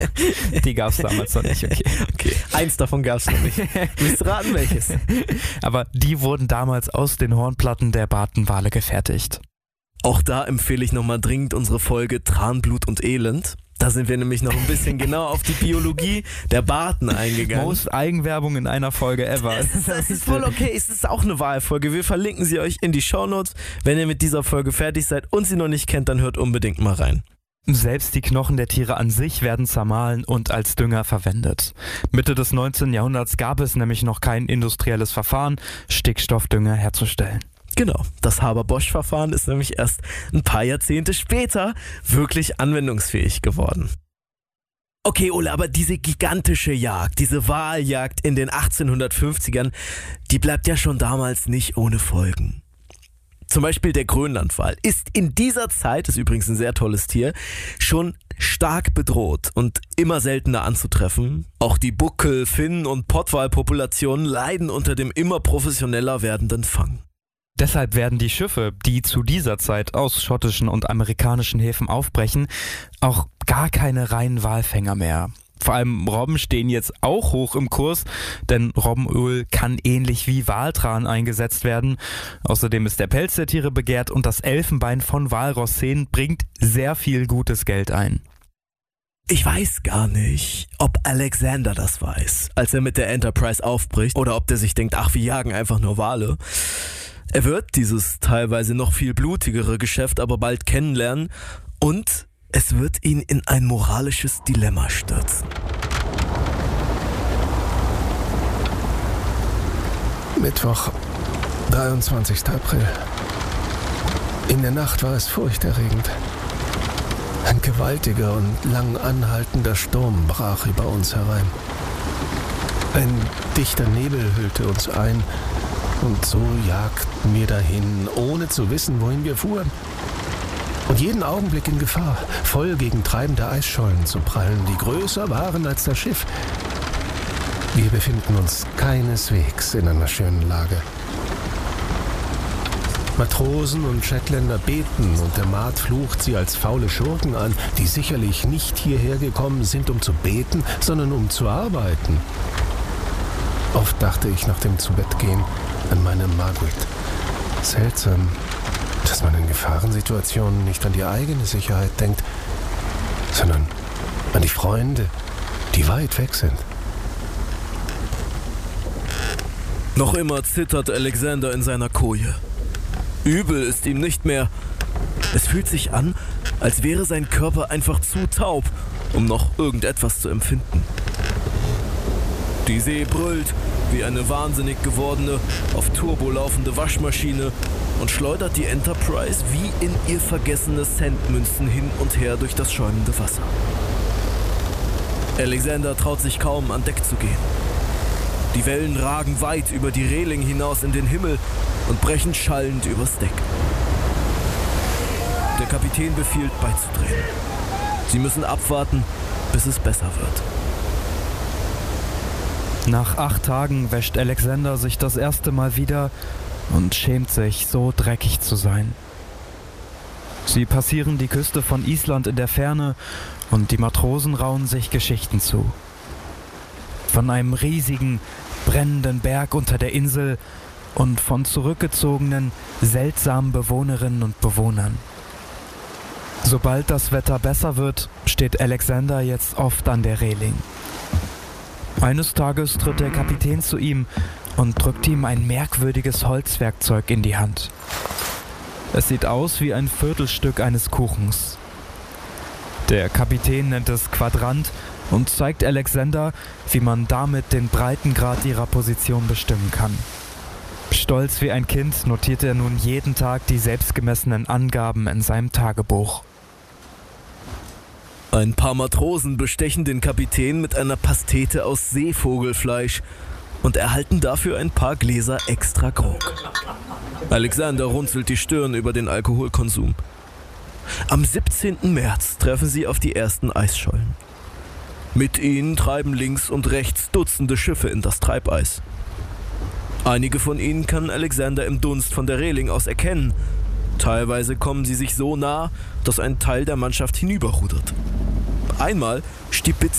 Die gab es damals noch nicht, okay. Eins davon gab es noch nicht. Willst du raten, welches? Aber die wurden damals aus den Hornplatten der Bartenwale gefertigt. Auch da empfehle ich nochmal dringend unsere Folge Tran, Blut und Elend. Da sind wir nämlich noch ein bisschen genau auf die Biologie der Barten eingegangen. Most Eigenwerbung in einer Folge ever. Das ist voll okay, es ist auch eine Wahlfolge. Wir verlinken sie euch in die Shownotes. Wenn ihr mit dieser Folge fertig seid und sie noch nicht kennt, dann hört unbedingt mal rein. Selbst die Knochen der Tiere an sich werden zermahlen und als Dünger verwendet. Mitte des 19. Jahrhunderts gab es nämlich noch kein industrielles Verfahren, Stickstoffdünger herzustellen. Genau, das Haber-Bosch-Verfahren ist nämlich erst ein paar Jahrzehnte später wirklich anwendungsfähig geworden. Okay, Ole, aber diese gigantische Jagd, diese Waljagd in den 1850ern, die bleibt ja schon damals nicht ohne Folgen. Zum Beispiel der Grönlandwal ist in dieser Zeit, ist übrigens ein sehr tolles Tier, schon stark bedroht und immer seltener anzutreffen. Auch die Buckel-, Finn- und Pottwalpopulationen leiden unter dem immer professioneller werdenden Fang. Deshalb werden die Schiffe, die zu dieser Zeit aus schottischen und amerikanischen Häfen aufbrechen, auch gar keine reinen Walfänger mehr. Vor allem Robben stehen jetzt auch hoch im Kurs, denn Robbenöl kann ähnlich wie Waltran eingesetzt werden. Außerdem ist der Pelz der Tiere begehrt und das Elfenbein von Walrosszähnen bringt sehr viel gutes Geld ein. Ich weiß gar nicht, ob Alexander das weiß, als er mit der Enterprise aufbricht, oder ob der sich denkt, ach, wir jagen einfach nur Wale. Er wird dieses teilweise noch viel blutigere Geschäft aber bald kennenlernen und es wird ihn in ein moralisches Dilemma stürzen. Mittwoch, 23. April. In der Nacht war es furchterregend. Ein gewaltiger und lang anhaltender Sturm brach über uns herein. Ein dichter Nebel hüllte uns ein und so jagten wir dahin, ohne zu wissen, wohin wir fuhren. Und jeden Augenblick in Gefahr, voll gegen treibende Eisschollen zu prallen, die größer waren als das Schiff. Wir befinden uns keineswegs in einer schönen Lage. Matrosen und Shetländer beten und der Maat flucht sie als faule Schurken an, die sicherlich nicht hierher gekommen sind, um zu beten, sondern um zu arbeiten. Oft dachte ich nach dem Zubettgehen an meine Margaret. Seltsam, dass man in Gefahrensituationen nicht an die eigene Sicherheit denkt, sondern an die Freunde, die weit weg sind. Noch immer zittert Alexander in seiner Koje. Übel ist ihm nicht mehr. Es fühlt sich an, als wäre sein Körper einfach zu taub, um noch irgendetwas zu empfinden. Die See brüllt wie eine wahnsinnig gewordene, auf Turbo laufende Waschmaschine und schleudert die Enterprise wie in ihr vergessene Centmünzen hin und her durch das schäumende Wasser. Alexander traut sich kaum, an Deck zu gehen. Die Wellen ragen weit über die Reling hinaus in den Himmel und brechen schallend übers Deck. Der Kapitän befiehlt, beizudrehen. Sie müssen abwarten, bis es besser wird. Nach 8 Tagen wäscht Alexander sich das erste Mal wieder und schämt sich, so dreckig zu sein. Sie passieren die Küste von Island in der Ferne und die Matrosen rauen sich Geschichten zu. Von einem riesigen, brennenden Berg unter der Insel und von zurückgezogenen, seltsamen Bewohnerinnen und Bewohnern. Sobald das Wetter besser wird, steht Alexander jetzt oft an der Reling. Eines Tages tritt der Kapitän zu ihm und drückt ihm ein merkwürdiges Holzwerkzeug in die Hand. Es sieht aus wie ein Viertelstück eines Kuchens. Der Kapitän nennt es Quadrant und zeigt Alexander, wie man damit den Breitengrad ihrer Position bestimmen kann. Stolz wie ein Kind notiert er nun jeden Tag die selbstgemessenen Angaben in seinem Tagebuch. Ein paar Matrosen bestechen den Kapitän mit einer Pastete aus Seevogelfleisch und erhalten dafür ein paar Gläser extra Grog. Alexander runzelt die Stirn über den Alkoholkonsum. Am 17. März treffen sie auf die ersten Eisschollen. Mit ihnen treiben links und rechts Dutzende Schiffe in das Treibeis. Einige von ihnen kann Alexander im Dunst von der Reling aus erkennen. Teilweise kommen sie sich so nah, dass ein Teil der Mannschaft hinüberrudert. Einmal stibitzt